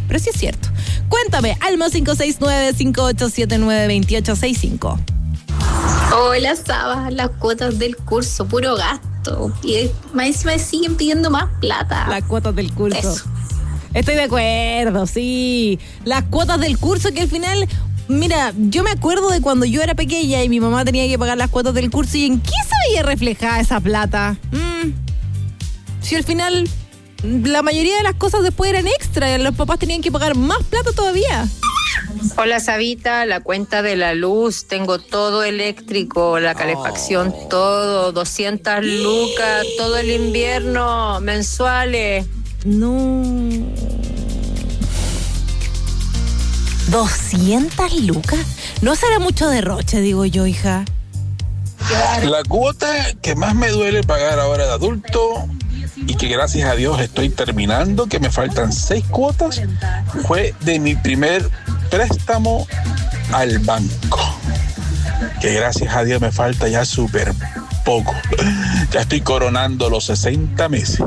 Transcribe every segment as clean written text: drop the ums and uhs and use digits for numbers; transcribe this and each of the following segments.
pero sí es cierto. Cuéntame, al +569-5879-2865. Hola, Saba, las cuotas del curso, puro gasto. Y más encima siguen pidiendo más plata. Las cuotas del curso. Eso. Estoy de acuerdo, sí. Las cuotas del curso que al final... Mira, yo me acuerdo de cuando yo era pequeña y mi mamá tenía que pagar las cuotas del curso. ¿Y en qué se veía reflejada esa plata? Si al final la mayoría de las cosas después eran extra y los papás tenían que pagar más plata todavía. Hola, Sabita, la cuenta de la luz, tengo todo eléctrico, la calefacción, todo, 200 lucas, todo el invierno, mensuales. No. 200 lucas. No será mucho derroche, digo yo, hija. La cuota que más me duele pagar ahora de adulto y que gracias a Dios estoy terminando, que me faltan 6 cuotas, fue de mi primer préstamo al banco, que gracias a Dios me falta ya súper poco. Ya estoy coronando los 60 meses.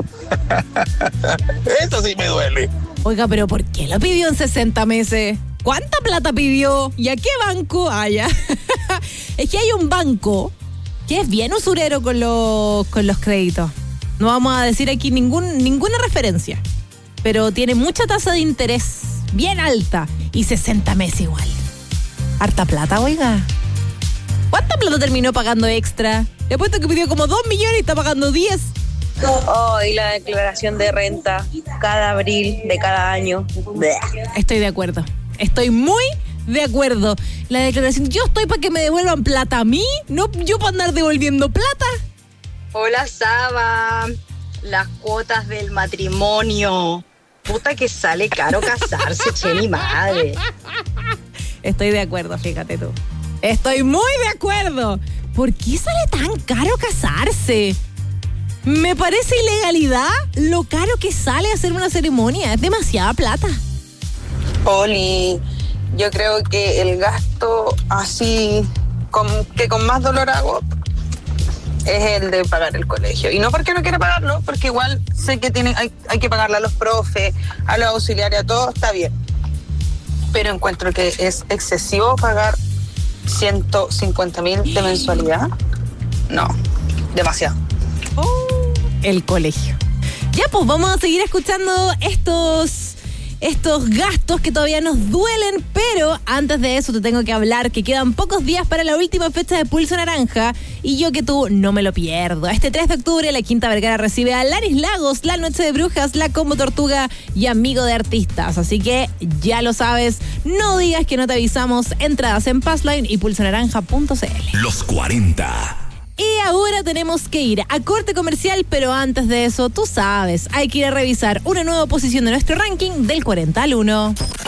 Eso sí me duele. Oiga, pero ¿por qué lo pidió en 60 meses? ¿Cuánta plata pidió? ¿Y a qué banco? Ah, ya. Es que hay un banco que es bien usurero con los créditos. No vamos a decir aquí ninguna referencia, pero tiene mucha tasa de interés, bien alta, y 60 meses igual. Harta plata, oiga. ¿Cuánta plata terminó pagando extra? Le apuesto que pidió como 2 millones y está pagando 10. Oh, y la declaración de renta cada abril de cada año. Bleh. Estoy de acuerdo. Estoy muy de acuerdo. La declaración, yo estoy para que me devuelvan plata a mí, no yo para andar devolviendo plata. Hola, Saba. Las cuotas del matrimonio. Puta que sale caro casarse, che, mi madre. Estoy de acuerdo, fíjate tú. Estoy muy de acuerdo. ¿Por qué sale tan caro casarse? Me parece ilegalidad lo caro que sale hacer una ceremonia. Es demasiada plata. Oli, yo creo que el gasto así que con más dolor hago es el de pagar el colegio. Y no porque no quiera pagarlo, porque igual sé que hay que pagarle a los profes, a los auxiliares, a todos, está bien. Pero encuentro que es excesivo pagar 150.000 de mensualidad. No, demasiado. El colegio. Ya, pues vamos a seguir escuchando estos gastos que todavía nos duelen, pero antes de eso te tengo que hablar que quedan pocos días para la última fecha de Pulso Naranja y yo que tú no me lo pierdo. Este 3 de octubre la Quinta Vergara recibe a Lanis Lagos, La Noche de Brujas, La Combo Tortuga y Amigo de Artistas, así que ya lo sabes, no digas que no te avisamos. Entradas en Passline y pulsonaranja.cl. Los 40. Y ahora tenemos que ir a corte comercial, pero antes de eso, tú sabes, hay que ir a revisar una nueva posición de nuestro ranking del 40 al 1.